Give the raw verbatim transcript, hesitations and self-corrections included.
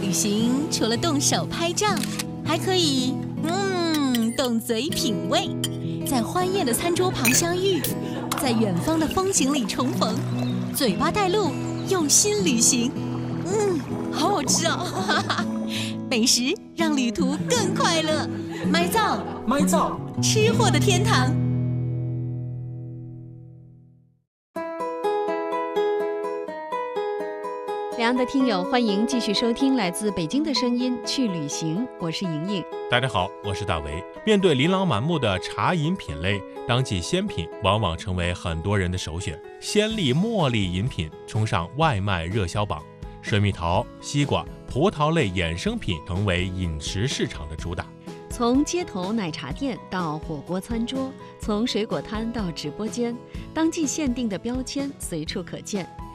旅行除了动手拍照，还可以嗯动嘴品味，在欢宴的餐桌旁相遇，在远方的风景里重逢，嘴巴带路，用心旅行。嗯，好好吃哦！美食让旅途更快乐。麦造， 麦造， 吃货的天堂。两岸的听友，欢迎继续收听来自北京的声音去旅行，我是莹莹。 大家好，我是大为。面对琳琅满目的茶饮品类，当季鲜品往往成为很多人的首选。鲜粒、茉莉饮品冲上外卖热销榜，水蜜桃、西瓜、葡萄类衍生品成为饮食市场的主打。 从街头奶茶店到火锅餐桌，从水果摊到直播间，当季限定的标签随处可见。